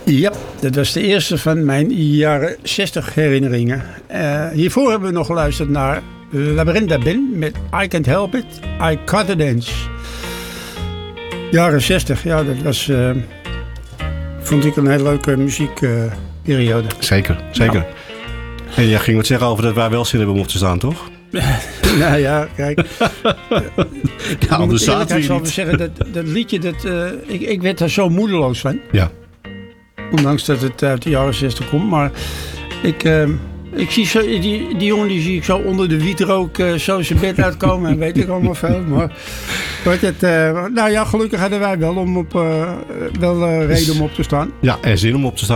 Ja, dat was de eerste van mijn jaren 60 herinneringen. Hiervoor hebben we nog geluisterd naar Labyrinth Ben met I Can't Help It, I Gotta Dance. Jaren 60, ja, dat was, vond ik een hele leuke muziekperiode. Zeker. Nou. En jij ging wat zeggen over dat wij wel zin hebben om op te staan, toch? Nou ja, kijk. Anders zaten we zal niet. zeggen, dat liedje, ik werd daar zo moedeloos van. Ja. Ondanks dat het uit de jaren 60 komt. Maar ik zie zo, die jongen die zie ik zo onder de wietrook zo zijn bed uitkomen. En weet ik allemaal veel. Maar nou ja, gelukkig hadden wij wel, reden om op te staan. Ja, er zin om op te staan.